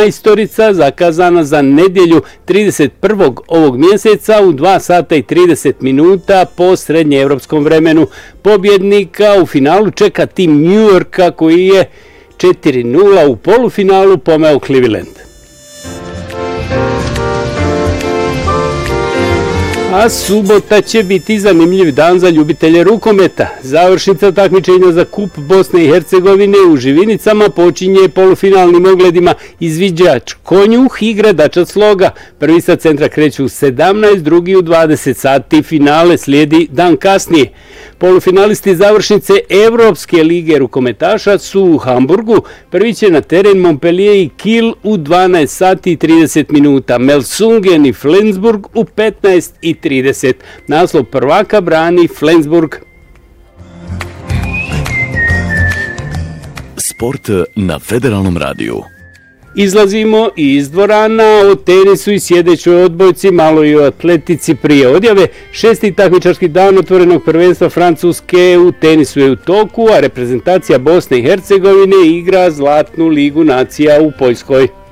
majstorica zakazana za nedjelju 31. ovog mjeseca u 2 sata i 30 minuta po srednjeevropskom vremenu. Pobjednika u finalu čeka tim New Yorka koji je 4-0 u polufinalu pomeo Cleveland. A subota će biti zanimljiv dan za ljubitelje rukometa. Završnica takmičenja za kup Bosne i Hercegovine u Živinicama počinje polufinalnim ogledima izviđač Konjuh i Gradačac Sloga. Prvi sa centra kreću u 17, drugi u 20 sati, finale slijedi dan kasnije. Polufinalisti završnice Evropske lige rukometaša su u Hamburgu, prvi će na teren Montpellier i Kiel u 12 sati i 30 minuta, Melsungen i Flensburg u 15 i 30. Naslov prvaka brani Flensburg. Sport na Federalnom radiju. Izlazimo iz dvorana, o tenisu i sjedećoj odbojci, malo i o atletici prije odjave. 6. takmičarski dan otvorenog prvenstva Francuske u tenisu je u toku, a reprezentacija Bosne i Hercegovine igra Zlatnu ligu nacija u Poljskoj.